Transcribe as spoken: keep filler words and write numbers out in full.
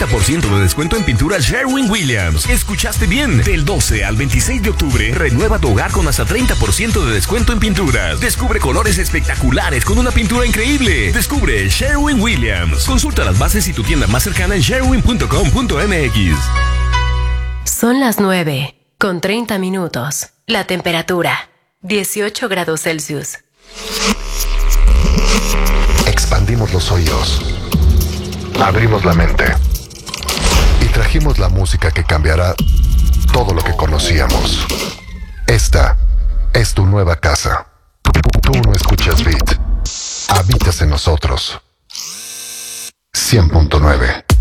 treinta por ciento de descuento en pintura Sherwin-Williams. ¿Escuchaste bien? Del doce al veintiséis de octubre, renueva tu hogar con hasta treinta por ciento de descuento en pinturas. Descubre colores espectaculares con una pintura increíble. Descubre Sherwin-Williams. Consulta las bases y tu tienda más cercana en sherwin punto com punto m x. Son las nueve con treinta minutos. La temperatura, dieciocho grados Celsius. Expandimos los oídos. Abrimos la mente. Y trajimos la música que cambiará todo lo que conocíamos. Esta es tu nueva casa. Tú no escuchas Beat. Habitas en nosotros. cien punto nueve.